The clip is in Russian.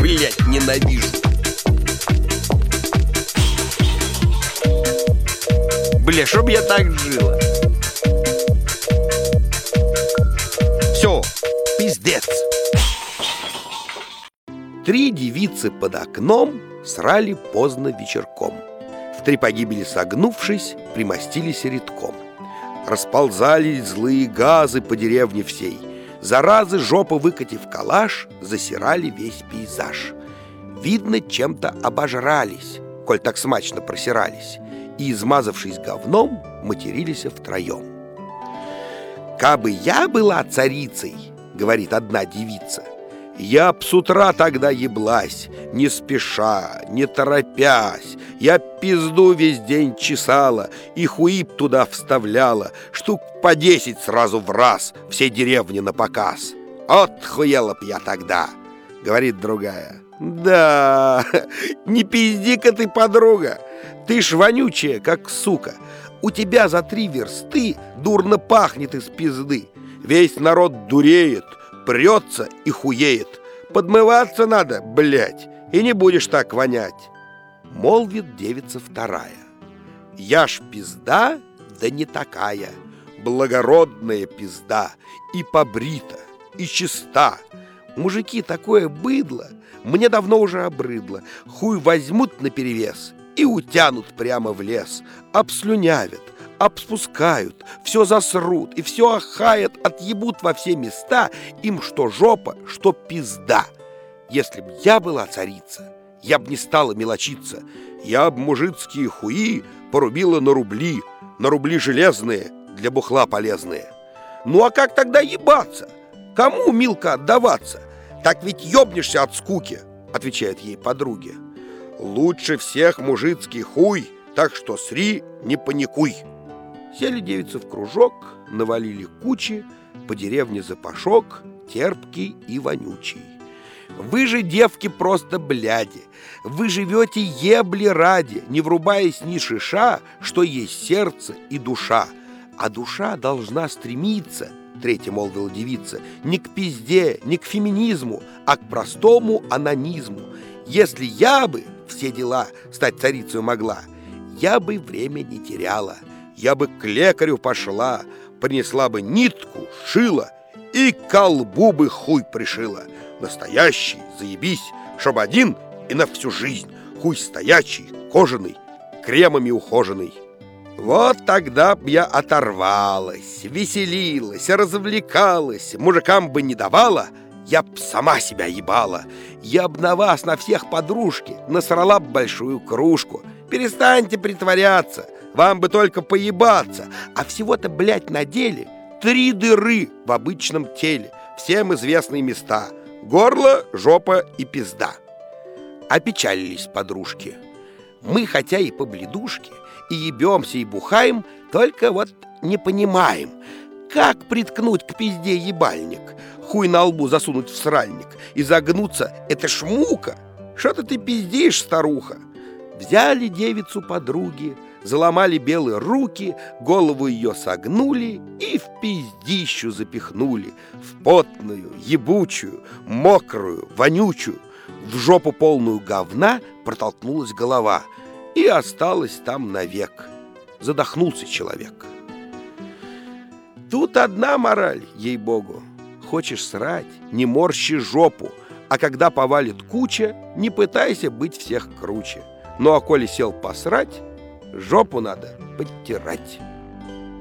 Блять, ненавижу. Бля, чтоб я так жила. Все, пиздец. 3 девицы под окном срали поздно вечерком. В 3 погибели согнувшись, примостились редком. Расползались злые газы по деревне всей. Заразы, жопы выкатив калаш, засирали весь пейзаж. Видно, чем-то обожрались, коль так смачно просирались, и, измазавшись говном, матерились втроем. «Кабы я была царицей, — говорит одна девица, — я б с утра тогда еблась, не спеша, не торопясь. Я пизду весь день чесала и хуи б туда вставляла, штук по 10 сразу в раз, все деревни на показ. Отхуела б я тогда, — говорит другая. Да, не пизди-ка ты, подруга, ты ж вонючая, как сука. У тебя за 3 версты дурно пахнет из пизды. Весь народ дуреет, прется и хуеет. Подмываться надо, блять, и не будешь так вонять. Молвит девица вторая. Я ж пизда, да не такая. Благородная пизда, и побрита, и чиста. Мужики, такое быдло мне давно уже обрыдло. Хуй возьмут наперевес и утянут прямо в лес. Обслюнявят, обспускают, все засрут и все охаят, отъебут во все места. Им что жопа, что пизда. Если б я была царица, я б не стала мелочиться. Я б мужицкие хуи порубила на рубли железные, для бухла полезные. Ну а как тогда ебаться? Кому, Милка, отдаваться? Так ведь ёбнешься от скуки, отвечают ей подруги. Лучше всех мужицкий хуй, так что сри, не паникуй. Сели девицы в кружок, навалили кучи, по деревне запашок, терпкий и вонючий. Вы же, девки, просто бляди. Вы живете ебли ради, не врубаясь ни шиша, что есть сердце и душа. А душа должна стремиться, третья молвила девица, не к пизде, не к феминизму, а к простому анонизму. Если я бы все дела стать царицей могла, я бы время не теряла. Я бы к лекарю пошла, принесла бы нитку, шила и к колбу бы хуй пришила. Настоящий, заебись, чтоб один и на всю жизнь. Хуй стоячий, кожаный, кремами ухоженный. Вот тогда б я оторвалась, веселилась, развлекалась, мужикам бы не давала, я б сама себя ебала. Я б на вас, на всех подружки, насрала б большую кружку. Перестаньте притворяться, вам бы только поебаться. А всего-то, блядь, на деле 3 дыры в обычном теле, всем известные места: горло, жопа и пизда. Опечалились подружки. Мы, хотя и побледушки, и ебемся, и бухаем, только вот не понимаем, как приткнуть к пизде ебальник, хуй на лбу засунуть в сральник и загнуться — это ж мука. Что-то ты пиздишь, старуха. Взяли девицу подруги, заломали белые руки, голову ее согнули и в пиздищу запихнули, в потную, ебучую, мокрую, вонючую. В жопу полную говна протолкнулась голова и осталась там навек. Задохнулся человек. Тут одна мораль, ей-богу. Хочешь срать, не морщи жопу, а когда повалит куча, не пытайся быть всех круче. Ну а коли сел посрать, жопу надо подтирать.